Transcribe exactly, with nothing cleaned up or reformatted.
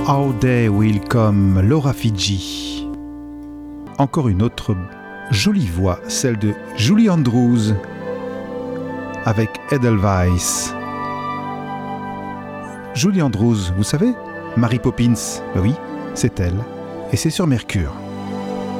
Our Day Will Come, Laura Fiji. Encore une autre jolie voix, celle de Julie Andrews avec Edelweiss. Julie Andrews, vous savez, Mary Poppins, ben oui, c'est elle, et c'est sur Mercure.